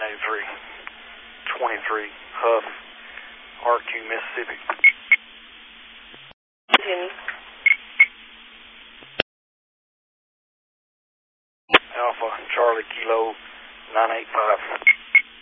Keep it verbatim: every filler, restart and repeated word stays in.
eighty-three, twenty-three, Huff, R Q, Mississippi. Continue. Alpha, Charlie, Kilo, nine eight five.